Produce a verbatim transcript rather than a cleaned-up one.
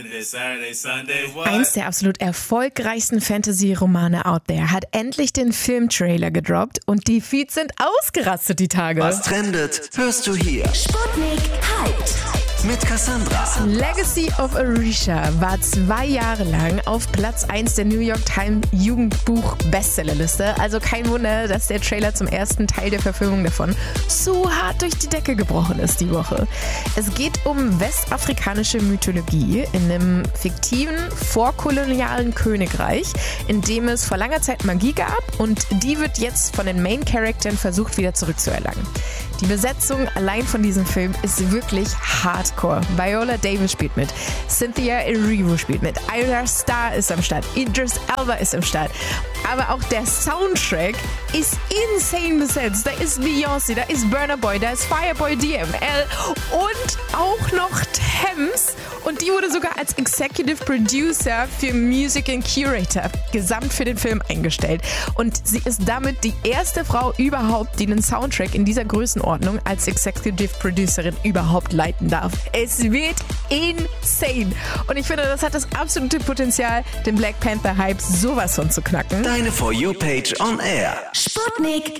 Eins der absolut erfolgreichsten Fantasy-Romane out there hat endlich den Filmtrailer gedroppt und die Feeds sind ausgerastet die Tage. Was trendet, hörst du hier. Sputnik Hyped. Mit Cassandra. Legacy of Orisha war zwei Jahre lang auf Platz eins der New York Times Jugendbuch-Bestsellerliste. Also kein Wunder, dass der Trailer zum ersten Teil der Verfilmung davon so hart durch die Decke gebrochen ist die Woche. Es geht um westafrikanische Mythologie in einem fiktiven, vorkolonialen Königreich, in dem es vor langer Zeit Magie gab und die wird jetzt von den Main-Charakteren versucht wieder zurückzuerlangen. Die Besetzung allein von diesem Film ist wirklich hardcore. Viola Davis spielt mit, Cynthia Erivo spielt mit, Ayra Starr ist am Start, Idris Elba ist am Start. Aber auch der Soundtrack ist insane besetzt. Da ist Beyoncé, da ist Burna Boy, da ist Fireboy D M L und auch noch Tems. Und die wurde sogar als Executive Producer für Music and Curator gesamt für den Film eingestellt. Und sie ist damit die erste Frau überhaupt, die einen Soundtrack in dieser Größenordnung als Executive Producerin überhaupt leiten darf. Es wird insane. Und ich finde, das hat das absolute Potenzial, den Black Panther Hype sowas von zu knacken. Deine For You Page on Air. Sputnik